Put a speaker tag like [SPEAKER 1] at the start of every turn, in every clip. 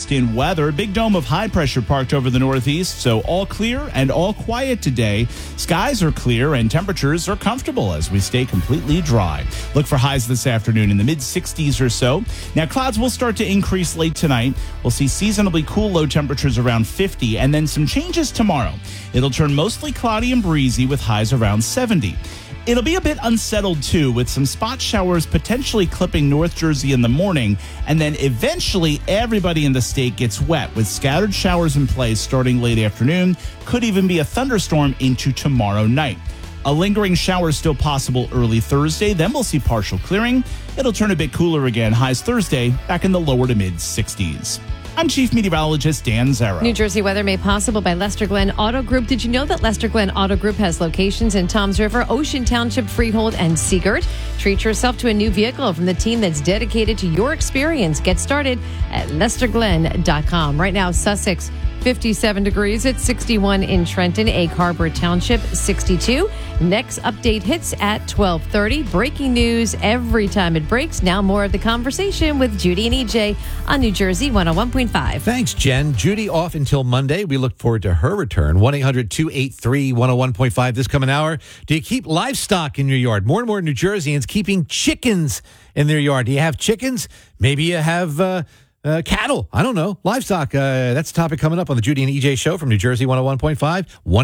[SPEAKER 1] next in weather. Big dome of high pressure parked over the northeast, so all clear and all quiet today. Skies are clear and temperatures are comfortable as we stay completely dry. Look for highs this afternoon in the mid-60s or so. Now, clouds will start to increase late tonight. We'll see seasonably cool low temperatures around 50, and then some changes tomorrow. It'll turn mostly cloudy and breezy with highs around 70. It'll be a bit unsettled, too, with some spot showers potentially clipping North Jersey in the morning, and then eventually everybody in the state gets wet with scattered showers in place starting late afternoon. Could even be a thunderstorm into tomorrow night. A lingering shower still possible early Thursday, then we'll see partial clearing. It'll turn a bit cooler again, highs Thursday back in the lower to mid-60s. I'm Chief Meteorologist Dan Zarrow.
[SPEAKER 2] New Jersey weather made possible by Lester Glenn Auto Group. Did you know that Lester Glenn Auto Group has locations in Toms River, Ocean Township, Freehold, and Seagirt? Treat yourself to a new vehicle from the team that's dedicated to your experience. Get started at lesterglenn.com. Right now, Sussex, 57 degrees. It's 61 in Trenton, Egg Harbor Township, 62. Next update hits at 12:30. Breaking news every time it breaks. Now more of the conversation with Judy and EJ on New Jersey 101.5.
[SPEAKER 3] Thanks, Jen. Judy off until Monday. We look forward to her return. 1-800-283-101.5 this coming hour. Do you keep livestock in your yard? More and more New Jerseyans keeping chickens in their yard. Do you have chickens? Maybe you have cattle. I don't know. Livestock. That's a topic coming up on the Judy and EJ show from New Jersey 101.5.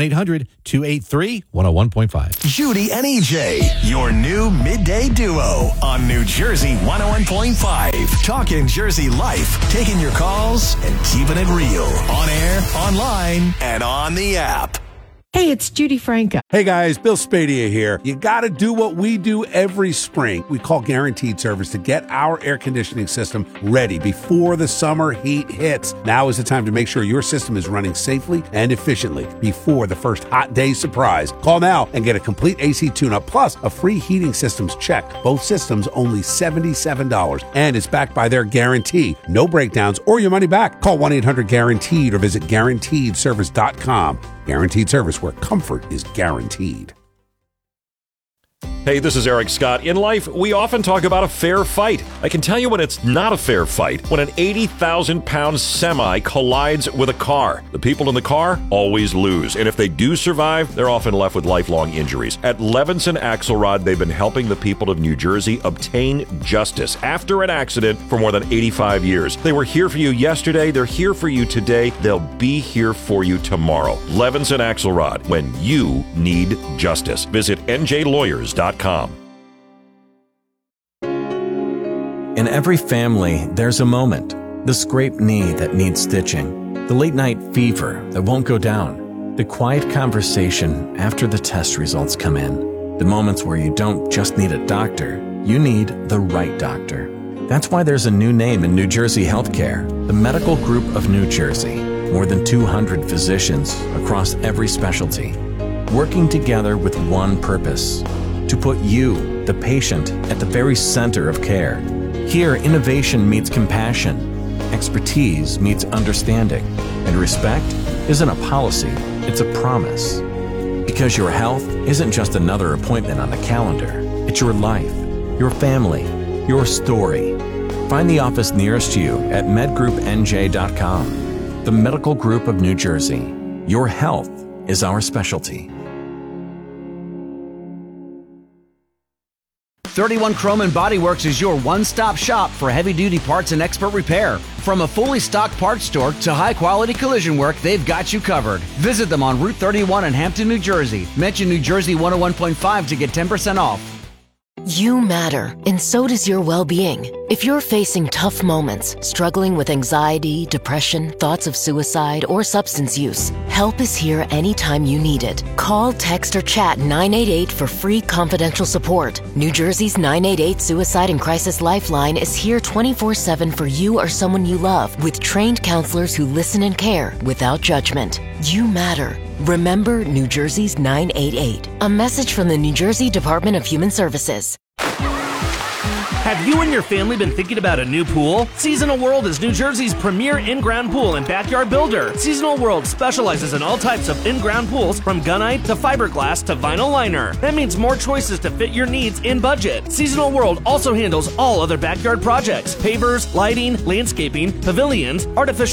[SPEAKER 3] 1-800-283-101.5.
[SPEAKER 4] Judy and EJ, your new midday duo on New Jersey 101.5. Talking Jersey life, taking your calls and keeping it real. On air, online, and on the app.
[SPEAKER 5] Hey, it's Judy Franco.
[SPEAKER 6] Hey guys, Bill Spadia here. You got to do what we do every spring. We call Guaranteed Service to get our air conditioning system ready before the summer heat hits. Now is the time to make sure your system is running safely and efficiently before the first hot day surprise. Call now and get a complete AC tune-up plus a free heating systems check. Both systems only $77 and it's backed by their guarantee. No breakdowns or your money back. Call 1-800-GUARANTEED or visit guaranteedservice.com. Guaranteed Service, where comfort is guaranteed.
[SPEAKER 7] Hey, this is Eric Scott. In life, we often talk about a fair fight. I can tell you when it's not a fair fight, when an 80,000-pound semi collides with a car. The people in the car always lose, and if they do survive, they're often left with lifelong injuries. At Levinson Axelrod, they've been helping the people of New Jersey obtain justice after an accident for more than 85 years. They were here for you yesterday, they're here for you today, they'll be here for you tomorrow. Levinson Axelrod, when you need justice. Visit njlawyers.com.
[SPEAKER 8] In every family, there's a moment. The scraped knee that needs stitching. The late-night fever that won't go down. The quiet conversation after the test results come in. The moments where you don't just need a doctor, you need the right doctor. That's why there's a new name in New Jersey healthcare, the Medical Group of New Jersey. More than 200 physicians across every specialty, working together with one purpose: to put you, the patient, at the very center of care. Here, innovation meets compassion, expertise meets understanding, and respect isn't a policy, it's a promise. Because your health isn't just another appointment on the calendar, it's your life, your family, your story. Find the office nearest you at medgroupnj.com. The Medical Group of New Jersey. Your health is our specialty.
[SPEAKER 9] 31 Chrome & Body Works is your one-stop shop for heavy-duty parts and expert repair. From a fully stocked parts store to high-quality collision work, they've got you covered. Visit them on Route 31 in Hampton, New Jersey. Mention New Jersey 101.5 to get 10% off.
[SPEAKER 10] You matter, and so does your well-being. If you're facing tough moments, struggling with anxiety, depression, thoughts of suicide, or substance use, help is here anytime you need it. Call, text, or chat 988 for free confidential support. New Jersey's 988 Suicide and Crisis Lifeline is here 24/7 for you or someone you love, with trained counselors who listen and care without judgment. You matter. Remember New Jersey's 988. A message from the New Jersey Department of Human Services.
[SPEAKER 11] Have you and your family been thinking about a new pool? Seasonal World is New Jersey's premier in-ground pool and backyard builder. Seasonal World specializes in all types of in-ground pools, from gunite to fiberglass to vinyl liner. That means more choices to fit your needs in budget. Seasonal World also handles all other backyard projects: pavers, lighting, landscaping, pavilions, artificial